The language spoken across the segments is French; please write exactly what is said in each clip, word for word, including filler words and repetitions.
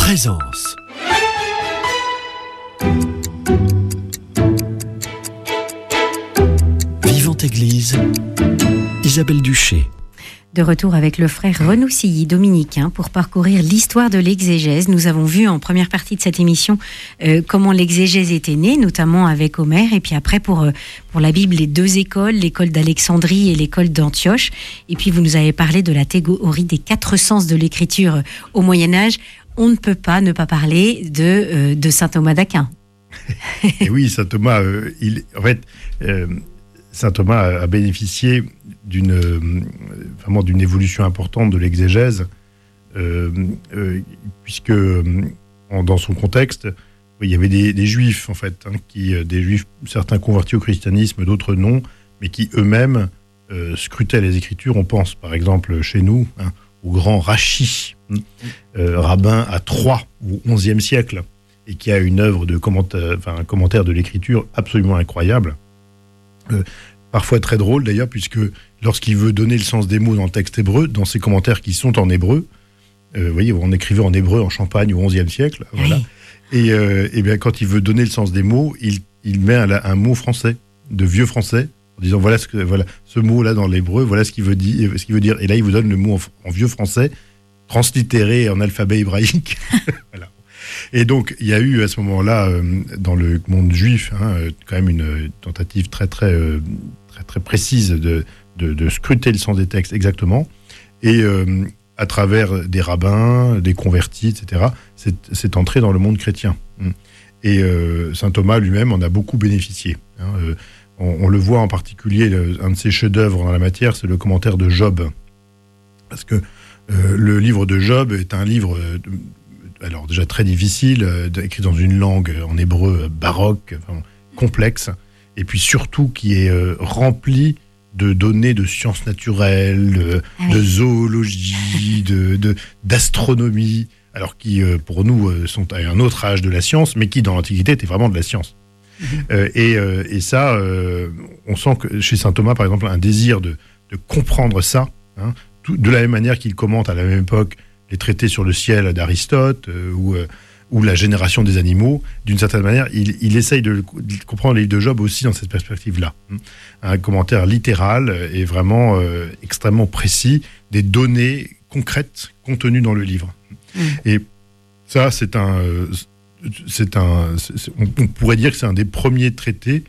Présence. Vivante Église, Isabelle Duché. De retour avec le frère Renaud Silly, dominicain, pour parcourir l'histoire de l'exégèse. Nous avons vu en première partie de cette émission euh, comment l'exégèse était née, notamment avec Homère, et puis après pour, euh, pour la Bible, les deux écoles, l'école d'Alexandrie et l'école d'Antioche. Et puis vous nous avez parlé de la théorie des quatre sens de l'écriture au Moyen-Âge. On ne peut pas ne pas parler de, euh, de saint Thomas d'Aquin. Et oui, saint Thomas, euh, il, en fait, euh, saint Thomas a bénéficié d'une, euh, vraiment d'une évolution importante de l'exégèse, euh, euh, puisque euh, dans son contexte, il y avait des, des juifs, en fait, hein, qui, des juifs, certains convertis au christianisme, d'autres non, mais qui eux-mêmes euh, scrutaient les Écritures. On pense, par exemple, chez nous, hein, au grand Rachi, hein, euh, rabbin à Troyes au onzième siècle, et qui a une œuvre de commentaire, enfin, un commentaire de l'Écriture absolument incroyable. Euh, parfois très drôle d'ailleurs, puisque lorsqu'il veut donner le sens des mots dans le texte hébreu, dans ses commentaires qui sont en hébreu, euh, vous voyez, on écrivait en hébreu en Champagne au onzième siècle, voilà. Oui. Et, euh, et bien quand il veut donner le sens des mots, il, il met un, un mot français, de vieux français, en disant voilà ce que voilà ce mot-là dans l'hébreu, voilà ce qu'il veut dire, ce qu'il veut dire. Et là, il vous donne le mot en, en vieux français, translittéré en alphabet hébraïque. Voilà. Et donc, il y a eu à ce moment-là, euh, dans le monde juif, hein, quand même une tentative très, très, euh, très, très précise de, de, de scruter le sens des textes exactement. Et euh, à travers des rabbins, des convertis, et cetera, c'est, c'est entré dans le monde chrétien. Et euh, saint Thomas lui-même en a beaucoup bénéficié. Hein. Euh, on, on le voit en particulier, le, un de ses chefs-d'œuvre dans la matière, c'est le commentaire de Job. Parce que euh, le livre de Job est un livre... Euh, alors déjà très difficile, euh, écrit dans une langue en hébreu baroque, enfin, complexe, et puis surtout qui est euh, rempli de données de sciences naturelles, de, ah oui. de zoologie, de, de, d'astronomie, alors qui euh, pour nous euh, sont à un autre âge de la science, mais qui dans l'Antiquité étaient vraiment de la science. Mm-hmm. Euh, et, euh, et ça, euh, on sent que chez saint Thomas, par exemple, un désir de, de comprendre ça, hein, tout, de la même manière qu'il commente à la même époque les traités sur le ciel d'Aristote, euh, ou, euh, ou la génération des animaux, d'une certaine manière, il, il essaye de, de comprendre le livre de Job aussi dans cette perspective-là. Un commentaire littéral et vraiment euh, extrêmement précis des données concrètes contenues dans le livre. Mmh. Et ça, c'est un... Euh, c'est un c'est, on, on pourrait dire que c'est un des premiers traités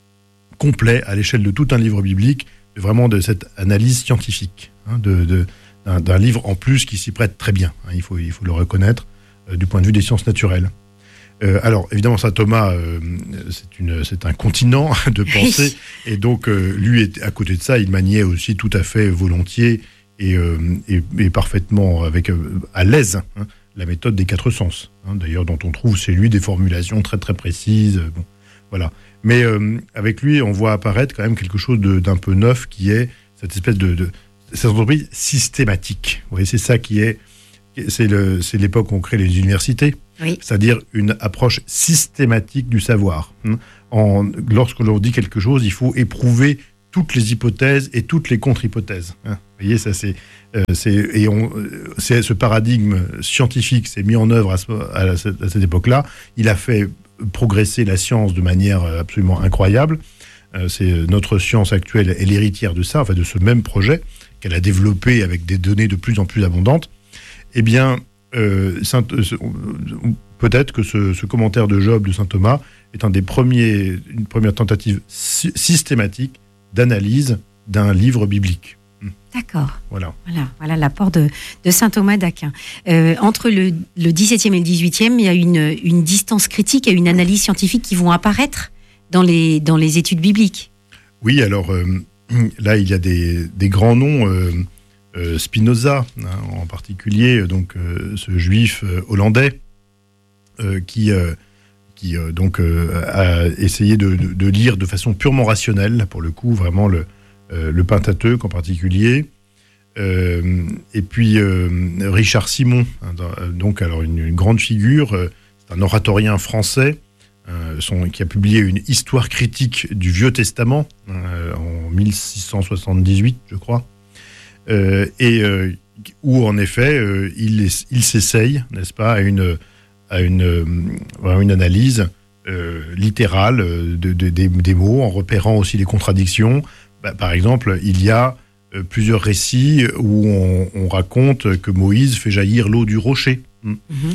complets à l'échelle de tout un livre biblique, vraiment de cette analyse scientifique, hein, de... de D'un, d'un livre en plus qui s'y prête très bien, hein, il, faut, il faut le reconnaître, euh, du point de vue des sciences naturelles. Euh, alors, évidemment, saint Thomas, euh, c'est, une, c'est un continent de pensée, et donc, euh, lui, à côté de ça, il maniait aussi tout à fait volontiers et, euh, et, et parfaitement avec, euh, à l'aise, hein, la méthode des quatre sens, hein, d'ailleurs, dont on trouve chez lui des formulations très, très précises. Bon, voilà. Mais euh, avec lui, on voit apparaître quand même quelque chose de, d'un peu neuf, qui est cette espèce de... de cette entreprise systématique. Vous voyez, c'est ça qui est, c'est, le, c'est l'époque où on crée les universités, oui. C'est-à-dire une approche systématique du savoir. En, lorsque l'on dit quelque chose, il faut éprouver toutes les hypothèses et toutes les contre-hypothèses. Vous voyez, ça c'est, euh, c'est et on, c'est ce paradigme scientifique s'est mis en œuvre à, ce, à, cette, à cette époque-là. Il a fait progresser la science de manière absolument incroyable. Euh, c'est notre science actuelle est l'héritière de ça, enfin de ce même projet qu'elle a développé avec des données de plus en plus abondantes. Eh bien, euh, Saint, euh, peut-être que ce, ce commentaire de Job de saint Thomas est un des premiers, une première tentative sy- systématique d'analyse d'un livre biblique. D'accord. Voilà. Voilà, voilà l'apport de, de saint Thomas d'Aquin. Euh, entre le, le dix-septième et le dix-huitième, il y a une, une distance critique et une analyse scientifique qui vont apparaître dans les, dans les études bibliques. Oui, alors euh, là, il y a des, des grands noms, euh, euh, Spinoza, hein, en particulier, donc euh, ce juif euh, hollandais, euh, qui, euh, qui euh, donc, euh, a essayé de, de, de lire de façon purement rationnelle, pour le coup, vraiment le, euh, le Pentateuque en particulier. Euh, et puis euh, Richard Simon, hein, donc alors une, une grande figure, euh, c'est un oratorien français, Euh, son, qui a publié une histoire critique du Vieux Testament euh, en mille six cent soixante-dix-huit, je crois. Euh, et euh, où en effet, euh, il, il s'essaye, n'est-ce pas, à une, à une, euh, à une analyse euh, littérale de, de, des, des mots, en repérant aussi les contradictions. Bah, par exemple, il y a euh, plusieurs récits où on, on raconte que Moïse fait jaillir l'eau du rocher. Mm-hmm.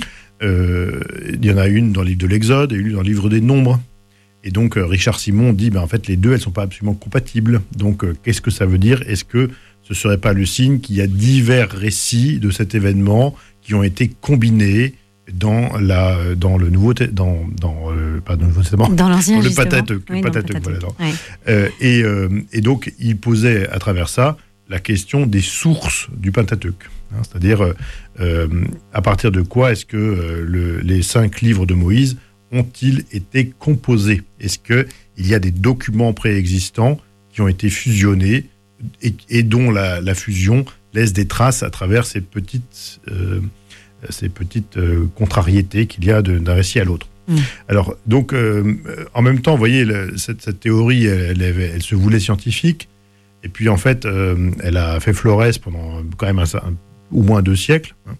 Euh, il y en a une dans le livre de l'Exode et une dans le livre des Nombres. Et donc, euh, Richard Simon dit, ben, en fait, les deux, elles ne sont pas absolument compatibles. Donc, euh, qu'est-ce que ça veut dire ? Est-ce que ce ne serait pas le signe qu'il y a divers récits de cet événement qui ont été combinés dans, la, dans le Nouveau Testament, dans, dans, euh, pas dans le Nouveau Testament, dans l'Ancien, dans le justement. Pentateuque. Oui, le Pentateuque, voilà. Ouais. Euh, et, euh, et donc, il posait à travers ça la question des sources du Pentateuque. Hein, c'est-à-dire, euh, à partir de quoi est-ce que euh, le, les cinq livres de Moïse ont-ils été composés ? Est-ce qu'il y a des documents préexistants qui ont été fusionnés et, et dont la, la fusion laisse des traces à travers ces petites, euh, ces petites euh, contrariétés qu'il y a de, d'un récit à l'autre. Mmh. Alors, donc, euh, en même temps, vous voyez, le, cette, cette théorie, elle, elle, elle se voulait scientifique, et puis en fait, euh, elle a fait florès pendant quand même un, un, au moins deux siècles. Hein.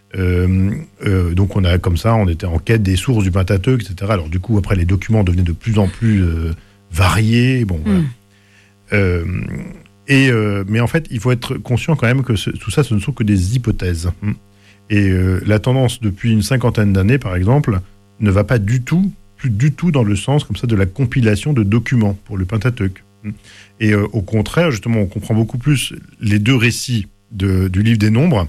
Euh, euh, donc, on a comme ça, on était en quête des sources du Pentateuque, et cetera. Alors, du coup, après, les documents devenaient de plus en plus euh, variés. Bon, mmh. voilà. Euh, et, euh, mais en fait, il faut être conscient quand même que ce, tout ça, ce ne sont que des hypothèses. Et euh, la tendance depuis une cinquantaine d'années, par exemple, ne va pas du tout, plus du tout dans le sens comme ça de la compilation de documents pour le Pentateuque. Et euh, au contraire, justement, on comprend beaucoup plus les deux récits de, du livre des Nombres,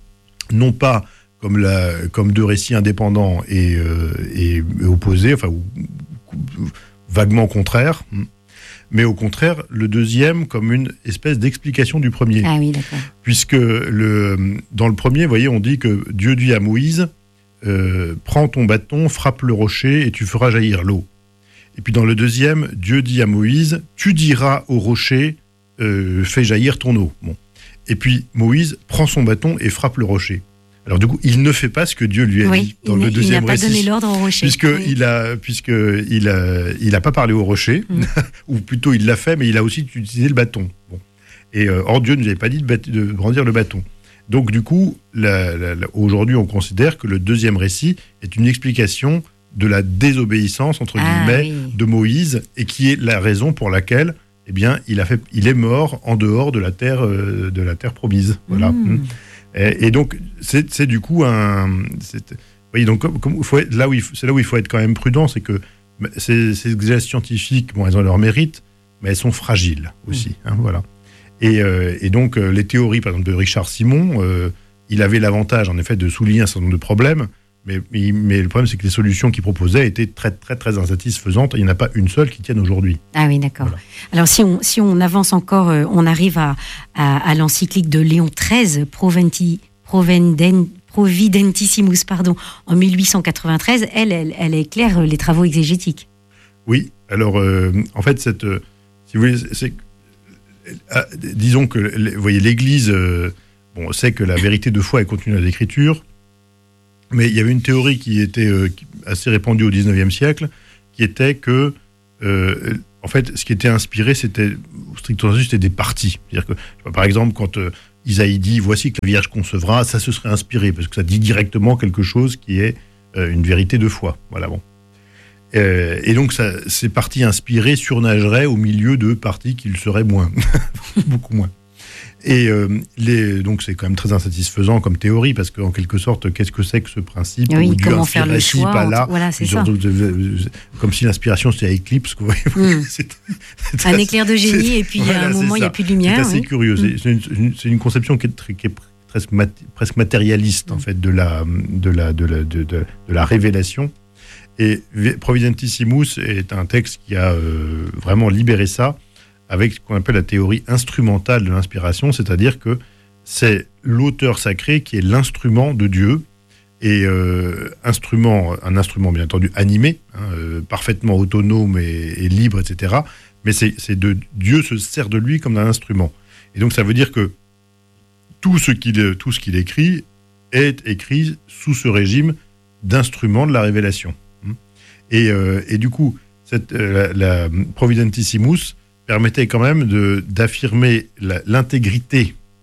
non pas comme, la, comme deux récits indépendants et, euh, et opposés, enfin, ou, ou, vaguement contraires, mais au contraire, le deuxième comme une espèce d'explication du premier. Ah oui, d'accord. Puisque le, dans le premier, vous voyez, on dit que Dieu dit à Moïse, euh, prends ton bâton, frappe le rocher et tu feras jaillir l'eau. Et puis dans le deuxième, Dieu dit à Moïse, tu diras au rocher, euh, fais jaillir ton eau. Bon. Et puis Moïse prend son bâton et frappe le rocher. Alors du coup, il ne fait pas ce que Dieu lui a oui, dit dans le deuxième récit. Il n'a pas donné l'ordre au rocher. Puisque oui. il a, puisque il a, il a pas parlé au rocher, mm. ou plutôt il l'a fait, mais il a aussi utilisé le bâton. Bon. Et euh, or Dieu ne nous avait pas dit de, bat- de brandir le bâton. Donc du coup, la, la, la, aujourd'hui, on considère que le deuxième récit est une explication de la désobéissance entre ah, guillemets oui. de Moïse, et qui est la raison pour laquelle, eh bien, il a fait, il est mort en dehors de la terre, euh, de la terre promise. Voilà. Mm. Et, et donc, c'est, c'est du coup un. C'est, oui, donc, comme, comme, faut être, là où il, c'est là où il faut être quand même prudent, c'est que ces, ces exégèses scientifiques, bon, elles ont leur mérite, mais elles sont fragiles aussi. Mmh. Hein, voilà. Et, euh, et donc, euh, les théories, par exemple, de Richard Simon, euh, il avait l'avantage, en effet, de souligner un certain nombre de problèmes, mais, mais, mais le problème, c'est que les solutions qu'il proposait étaient très, très, très insatisfaisantes. Il n'y en a pas une seule qui tienne aujourd'hui. Ah oui, d'accord. Voilà. Alors, si on, si on avance encore, euh, on arrive à, à, à l'encyclique de Léon treize, Proventi, Provenden, Providentissimus, pardon, en mille huit cent quatre-vingt-treize, elle, elle, elle éclaire les travaux exégétiques. Oui, alors, euh, en fait, cette, euh, si vous voulez, c'est, euh, disons que, vous voyez, l'Église euh, bon, sait que la vérité de foi est contenue dans l'Écriture. Mais il y avait une théorie qui était euh, assez répandue au dix-neuvième siècle, qui était que, euh, en fait, ce qui était inspiré, c'était, strictement c'était des parties. C'est-à-dire que, par exemple, quand euh, Isaïe dit « Voici que la Vierge concevra », ça se serait inspiré, parce que ça dit directement quelque chose qui est euh, une vérité de foi. Voilà, bon. Euh, et donc, ça, ces parties inspirées surnageraient au milieu de parties qui le seraient moins, beaucoup moins. Et euh, les, donc c'est quand même très insatisfaisant comme théorie, parce qu'en quelque sorte, qu'est-ce que c'est que ce principe oui, où Dieu comment faire le choix pas là, voilà, c'est ça. Comme si l'inspiration c'était à éclipse. Quoi. Mmh. c'est, c'est un assez, éclair de génie, et puis voilà, à un moment il n'y a plus de lumière. C'est assez oui. curieux. Mmh. C'est, une, c'est une conception qui est, très, qui est presque, mat, presque matérialiste mmh. en fait de la, de, la, de, la, de, de, de la révélation. Et Providentissimus est un texte qui a euh, vraiment libéré ça, avec ce qu'on appelle la théorie instrumentale de l'inspiration, c'est-à-dire que c'est l'auteur sacré qui est l'instrument de Dieu, et euh, instrument, un instrument bien entendu animé, hein, euh, parfaitement autonome et, et libre, et cetera. Mais c'est, c'est de Dieu se sert de lui comme d'un instrument. Et donc ça veut dire que tout ce qu'il, tout ce qu'il écrit est écrit sous ce régime d'instrument de la révélation. Et, euh, et du coup, cette, euh, la, la Providentissimus permettait quand même de, d'affirmer la, l'intégrité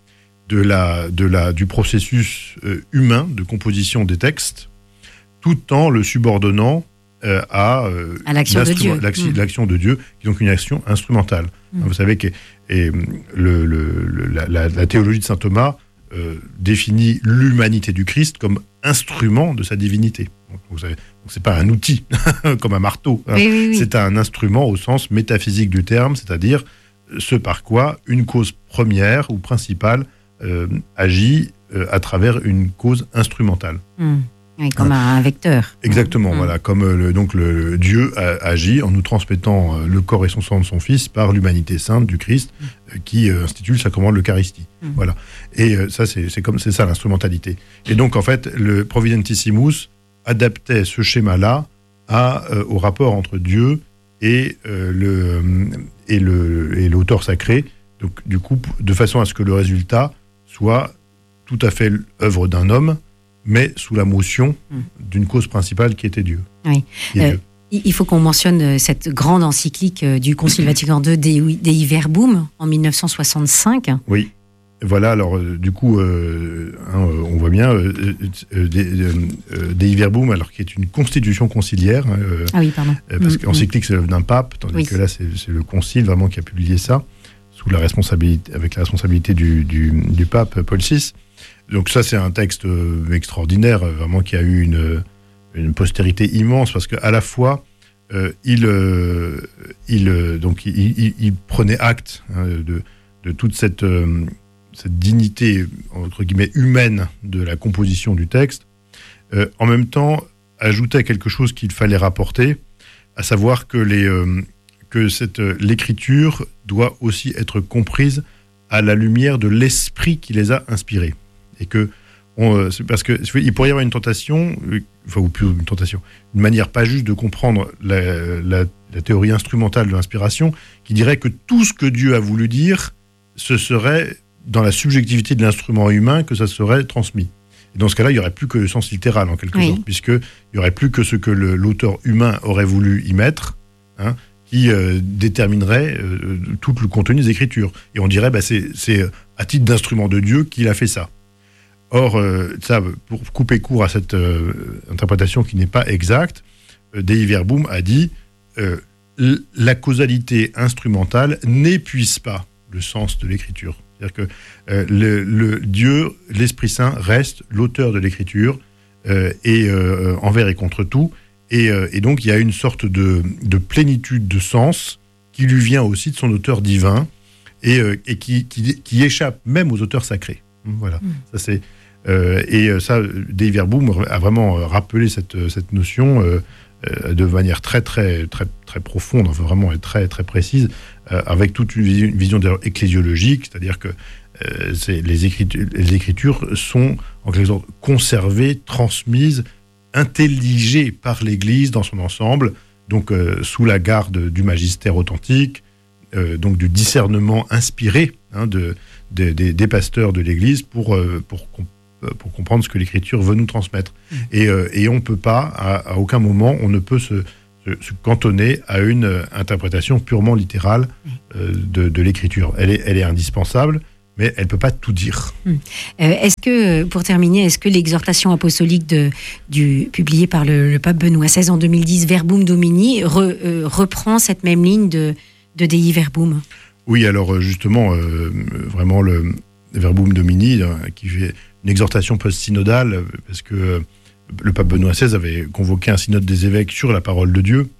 de la, de la, du processus euh, humain de composition des textes, tout en le subordonnant euh, à, euh, à l'action de Dieu. L'action, mmh. l'action de Dieu, qui est donc une action instrumentale. Mmh. Vous savez que et, le, le, le, la, la, la théologie de saint Thomas euh, définit l'humanité du Christ comme instrument de sa divinité. Donc, vous savez, donc c'est pas un outil, comme un marteau. Hein. Oui, oui, oui. C'est un instrument au sens métaphysique du terme, c'est-à-dire ce par quoi une cause première ou principale euh, agit euh, à travers une cause instrumentale. Mmh. Oui, comme hein. un vecteur. Exactement, mmh. voilà, comme euh, le, donc le Dieu a, agit en nous transmettant euh, le corps et son sang de son Fils par l'humanité sainte du Christ mmh. euh, qui euh, institue le sacrement de l'Eucharistie. Mmh. Voilà. Et euh, ça, c'est, c'est comme c'est ça l'instrumentalité. Et donc en fait, le Providentissimus adaptait ce schéma-là à, euh, au rapport entre Dieu et, euh, le, et, le, et l'auteur sacré, donc du coup, de façon à ce que le résultat soit tout à fait l'œuvre d'un homme, mais sous la motion mmh. d'une cause principale qui était Dieu. Oui. Euh, Dieu. Il faut qu'on mentionne cette grande encyclique du Concile Vatican deux, Dei, Dei Verbum, en mille neuf cent soixante-cinq. Oui. Voilà, alors euh, du coup, euh, hein, on voit bien euh, euh, Dei, euh, Dei Verbum, alors qui est une constitution conciliaire. Euh, ah oui, pardon. Euh, parce mmh, qu'encyclique, c'est l'œuvre d'un pape, tandis oui. que là, c'est, c'est le concile vraiment qui a publié ça, sous la responsabilité, avec la responsabilité du, du, du pape Paul six. Donc ça, c'est un texte euh, extraordinaire, vraiment qui a eu une, une postérité immense, parce qu'à la fois, euh, il, euh, il, euh, donc, il, il, il prenait acte hein, de, de toute cette... Euh, cette dignité, entre guillemets, humaine de la composition du texte, euh, en même temps, ajoutait quelque chose qu'il fallait rapporter, à savoir que, les, euh, que cette, euh, l'écriture doit aussi être comprise à la lumière de l'esprit qui les a inspirés. Et que, on, euh, c'est parce que, il pourrait y avoir une tentation, euh, enfin, ou plus une tentation, une manière pas juste de comprendre la, la, la théorie instrumentale de l'inspiration, qui dirait que tout ce que Dieu a voulu dire, ce serait dans la subjectivité de l'instrument humain que ça serait transmis. Et dans ce cas-là, il n'y aurait plus que le sens littéral, en quelque oui. sorte, puisqu'il n'y aurait plus que ce que le, l'auteur humain aurait voulu y mettre, hein, qui euh, déterminerait euh, tout le contenu des Écritures. Et on dirait, bah, c'est, c'est à titre d'instrument de Dieu qu'il a fait ça. Or, euh, ça, pour couper court à cette euh, interprétation qui n'est pas exacte, euh, Dei Verbum a dit euh, « la causalité instrumentale n'épuise pas le sens de l'Écriture ». C'est-à-dire que euh, le, le Dieu, l'Esprit Saint, reste l'auteur de l'Écriture euh, et euh, envers et contre tout. Et, euh, et donc, il y a une sorte de, de plénitude de sens qui lui vient aussi de son auteur divin et, euh, et qui, qui, qui échappe même aux auteurs sacrés. Voilà. Mmh. Ça, c'est, euh, et ça, Dei Verbum a vraiment rappelé cette, cette notion euh, euh, de manière très, très, très, très profonde, enfin vraiment très, très précise, euh, avec toute une vision, une vision ecclésiologique, c'est-à-dire que euh, c'est, les, écritures, les écritures sont en quelque sorte conservées, transmises, intelligées par l'Église dans son ensemble, donc euh, sous la garde du magistère authentique, euh, donc du discernement inspiré hein, de, de, de, des pasteurs de l'Église pour, euh, pour, pour comprendre ce que l'Écriture veut nous transmettre. Mmh. Et, euh, et on ne peut pas, à, à aucun moment, on ne peut se, se, se cantonner à une euh, interprétation purement littérale euh, de, de l'Écriture. Elle est, elle est indispensable, mais elle ne peut pas tout dire. Mmh. Euh, est-ce que, pour terminer, est-ce que l'exhortation apostolique de, du, publiée par le, le pape Benoît seize en deux mille dix, Verbum Domini, re, euh, reprend cette même ligne de, de Dei Verbum ? Oui, alors justement, euh, vraiment le Verbum Domini, euh, qui fait une exhortation post-synodale, parce que euh, le pape Benoît seize avait convoqué un synode des évêques sur la parole de Dieu,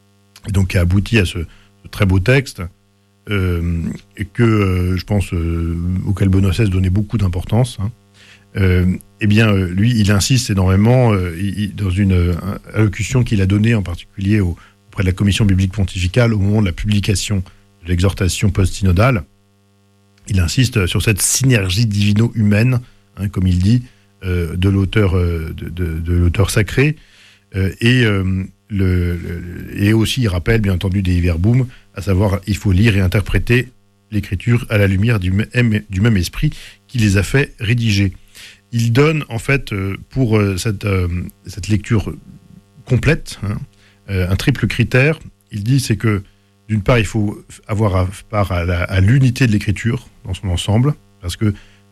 et donc qui a abouti à ce, ce très beau texte, euh, et que euh, je pense euh, auquel Benoît seize donnait beaucoup d'importance. Hein. Euh, eh bien, euh, lui, il insiste énormément euh, il, dans une euh, allocution qu'il a donnée en particulier au, auprès de la commission biblique pontificale au moment de la publication de l'exhortation post-synodale. Il insiste sur cette synergie divino-humaine, hein, comme il dit, euh, de l'auteur euh, de, de, de l'auteur sacré, euh, et euh, le, le, et aussi il rappelle bien entendu Dei Verbum, à savoir il faut lire et interpréter l'Écriture à la lumière du même, du même esprit qui les a fait rédiger. Il donne en fait euh, pour euh, cette, euh, cette lecture complète hein, euh, un triple critère. Il dit c'est que d'une part il faut avoir part à, la, à l'unité de l'Écriture dans son ensemble, parce que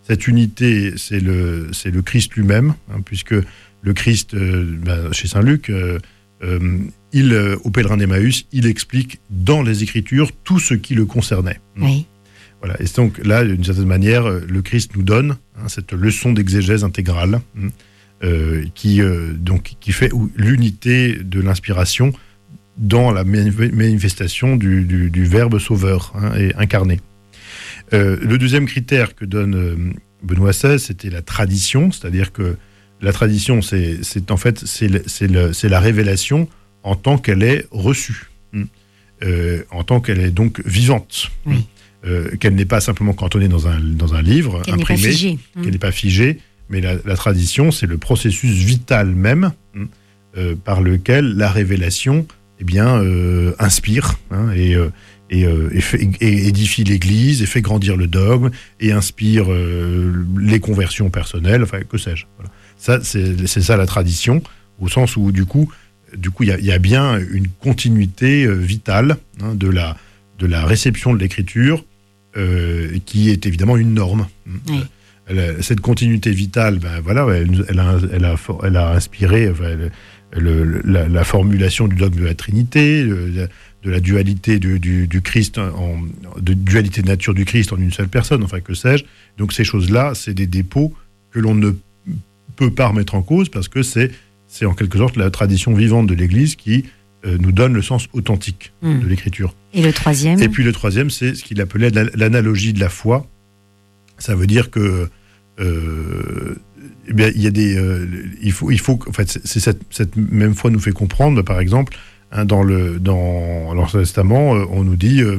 Cette unité, c'est le, c'est le Christ lui-même, hein, puisque le Christ, euh, ben, chez saint Luc, euh, euh, il, euh, au pèlerin d'Emmaüs, il explique dans les Écritures tout ce qui le concernait. Oui. Voilà. Et donc là, d'une certaine manière, le Christ nous donne hein, cette leçon d'exégèse intégrale euh, qui, euh, donc, qui fait l'unité de l'inspiration dans la manifestation du, du, du Verbe sauveur hein, et incarné. Euh, le deuxième critère que donne euh, Benoît seize, c'était la tradition, c'est-à-dire que la tradition, c'est, c'est en fait c'est, le, c'est, le, c'est la révélation en tant qu'elle est reçue, euh, en tant qu'elle est donc vivante. Oui. Euh, qu'elle n'est pas simplement cantonnée dans un, dans un livre qu'elle imprimé, n'est pas figée. qu'elle n'est pas figée, mais la, la tradition, c'est le processus vital même euh, par lequel la révélation eh bien, euh, inspire hein, et, euh, et, euh, et, fait, et édifie l'Église, et fait grandir le dogme, et inspire euh, les conversions personnelles, enfin, que sais-je. Voilà. Ça, c'est, c'est ça la tradition, au sens où, du coup, du coup, il y, y a bien une continuité euh, vitale hein, de la de la réception de l'écriture, euh, qui est évidemment une norme. Oui. Elle a, cette continuité vitale, ben voilà, elle, elle, a, elle, a, elle a inspiré enfin, elle, le, la, la formulation du dogme de la Trinité, de, de la dualité du, du, du Christ, en, de dualité de nature du Christ en une seule personne, enfin que sais-je. Donc ces choses-là, c'est des dépôts que l'on ne peut pas remettre en cause parce que c'est, c'est en quelque sorte la tradition vivante de l'Église qui nous donne le sens authentique mmh. de l'écriture. Et le troisième Et puis le troisième, c'est ce qu'il appelait l'analogie de la foi. Ça veut dire que euh, eh bien, il y a des, euh, il faut, il faut, en fait, c'est, c'est cette, cette même foi nous fait comprendre, par exemple, hein, dans le dans l'Ancien Testament, euh, on nous dit, euh,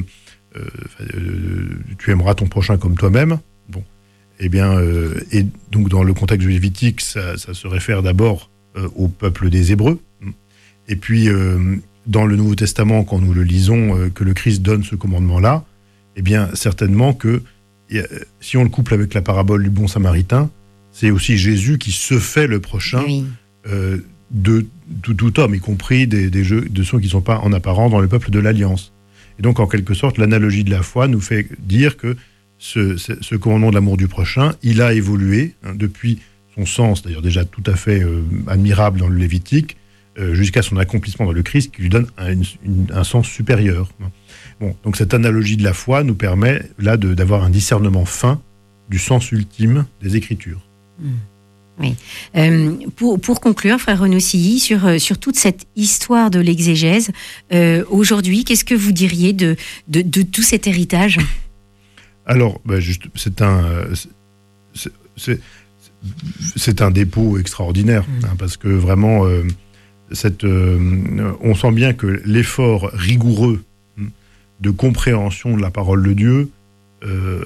euh, tu aimeras ton prochain comme toi-même. Bon, eh bien, euh, et donc dans le contexte lévitique, ça, ça se réfère d'abord euh, au peuple des Hébreux. Et puis, euh, dans le Nouveau Testament, quand nous le lisons, euh, que le Christ donne ce commandement-là, eh bien, certainement que, a, si on le couple avec la parabole du bon samaritain, c'est aussi Jésus qui se fait le prochain oui. euh, de tout, tout homme, y compris des, des jeux, de ceux qui ne sont pas en apparence dans le peuple de l'Alliance. Et donc, en quelque sorte, l'analogie de la foi nous fait dire que ce, ce, ce commandement de l'amour du prochain, il a évolué hein, depuis son sens, d'ailleurs déjà tout à fait euh, admirable dans le Lévitique, jusqu'à son accomplissement dans le Christ, qui lui donne un, une, un sens supérieur. Bon, donc cette analogie de la foi nous permet là de, d'avoir un discernement fin du sens ultime des Écritures. Mmh. Oui. Euh, pour, pour conclure, frère Renaud Silly, sur, sur toute cette histoire de l'exégèse, euh, aujourd'hui, qu'est-ce que vous diriez de, de, de tout cet héritage ? Alors, ben juste, c'est un... C'est, c'est, c'est un dépôt extraordinaire, mmh. hein, parce que vraiment... Euh, Cette, euh, on sent bien que l'effort rigoureux de compréhension de la parole de Dieu euh,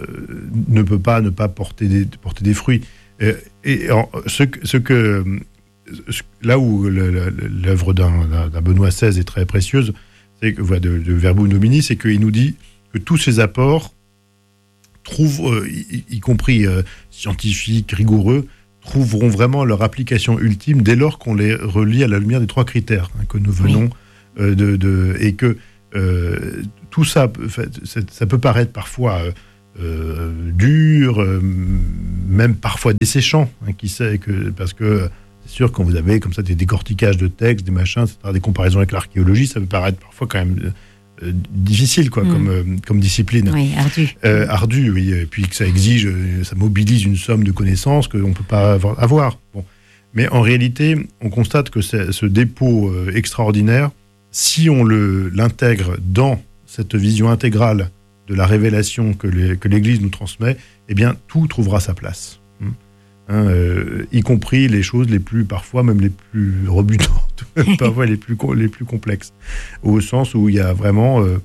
ne peut pas ne pas porter des, porter des fruits. Et, et en, ce, ce que, ce, là où le, le, l'œuvre d'un, d'un Benoît seize est très précieuse, c'est que, de, de Verbum Domini, c'est qu'il nous dit que tous ces apports trouvent, euh, y, y compris euh, scientifiques, rigoureux, trouveront vraiment leur application ultime dès lors qu'on les relie à la lumière des trois critères hein, que nous venons oui. euh, de, de... Et que euh, tout ça, ça peut paraître parfois euh, euh, dur, euh, même parfois desséchant, hein, qui sait que, parce que c'est sûr, quand vous avez comme ça des décortiquages de textes, des machins, et cetera, des comparaisons avec l'archéologie, ça peut paraître parfois quand même... Euh, difficile quoi, mmh. comme, euh, comme discipline. Oui, ardu. Euh, ardu, oui, et puis que ça exige, ça mobilise une somme de connaissances qu'on ne peut pas avoir. Bon. Mais en réalité, on constate que ce dépôt euh, extraordinaire, si on le, l'intègre dans cette vision intégrale de la révélation que, les, que l'Église nous transmet, eh bien, tout trouvera sa place. Hein, euh, y compris les choses les plus, parfois même les plus rebutantes, parfois les plus, les plus complexes, au sens où il y a vraiment euh,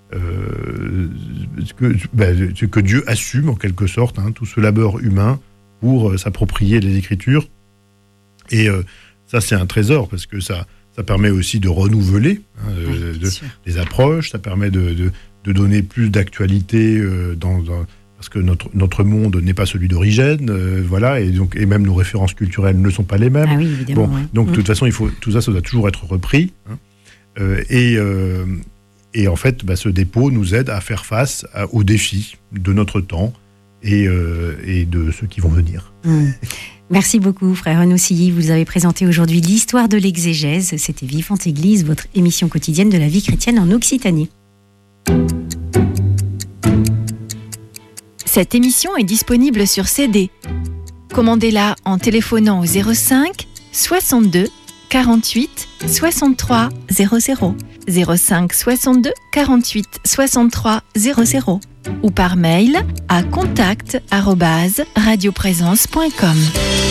euh, ce, que, ben, ce que Dieu assume en quelque sorte, hein, tout ce labeur humain pour euh, s'approprier les Écritures. Et euh, ça, c'est un trésor, parce que ça, ça permet aussi de renouveler hein, oui, de, de, les approches, ça permet de, de, de donner plus d'actualité euh, dans, dans parce que notre, notre monde n'est pas celui d'origine, euh, voilà, et, donc, et même nos références culturelles ne sont pas les mêmes. Ah oui, évidemment. Bon, ouais. Donc, de mmh. toute façon, il faut, tout ça, ça doit toujours être repris. Hein, euh, et, euh, et en fait, bah, ce dépôt nous aide à faire face à, aux défis de notre temps, et, euh, et de ceux qui vont venir. Mmh. Merci beaucoup, frère Renoucilly. Vous avez présenté aujourd'hui l'histoire de l'exégèse. C'était Vivante Église, votre émission quotidienne de la vie chrétienne en Occitanie. Cette émission est disponible sur C D. Commandez-la en téléphonant au zéro cinq soixante-deux quarante-huit soixante-trois zéro zéro, zéro cinq soixante-deux quarante-huit soixante-trois zéro zéro ou par mail à contact arobase radioprésence point com.